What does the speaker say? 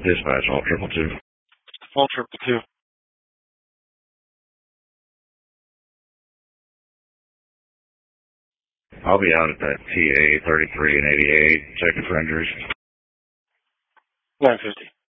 Dispatch, all 222. All 222. I'll be out at that TA 33 and 88, checking for injuries. 950.